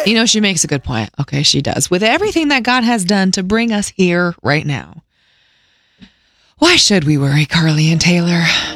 You know, she makes a good point. Okay, she does. With everything that God has done to bring us here right now, why should we worry, Carly and Taylor?